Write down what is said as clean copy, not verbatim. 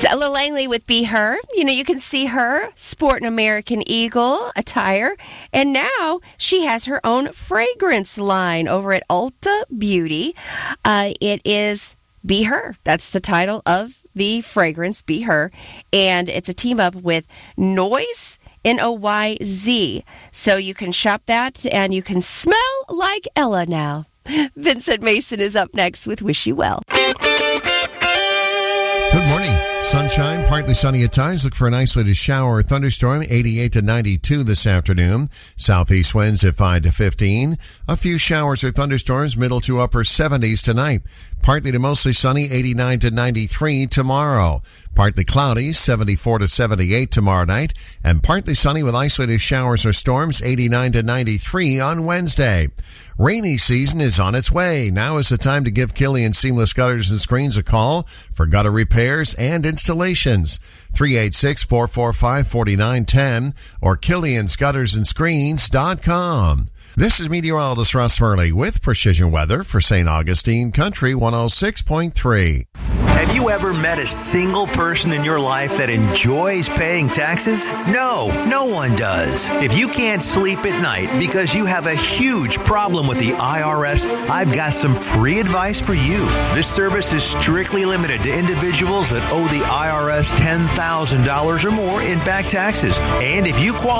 Ella Langley with Be Her. You know, you can see her sporting American Eagle attire. And now she has her own fragrance line over at Ulta Beauty. It is Be Her. That's the title of the fragrance, Be Her. And it's a team up with Noyz, Noyz. So you can shop that and you can smell like Ella now. Vincent Mason is up next with Wish You Well. Good morning. Sunshine, partly sunny at times. Look for an isolated shower or thunderstorm, 88 to 92 this afternoon. Southeast winds at 5 to 15. A few showers or thunderstorms, middle to upper 70s tonight. Partly to mostly sunny, 89 to 93 tomorrow. Partly cloudy, 74 to 78 tomorrow night. And partly sunny with isolated showers or storms, 89 to 93 on Wednesday. Rainy season is on its way. Now is the time to give Killian Seamless Gutters and Screens a call for gutter repairs and installations. 386-445-4910 or KilliansGuttersandScreens.com. This is meteorologist Russ Murley with Precision Weather for St. Augustine Country 106.3. Have you ever met a single person in your life that enjoys paying taxes? No one does. If you can't sleep at night because you have a huge problem with the IRS, I've got some free advice for you. This service is strictly limited to individuals that owe the IRS $10,000 or more in back taxes. And if you qualify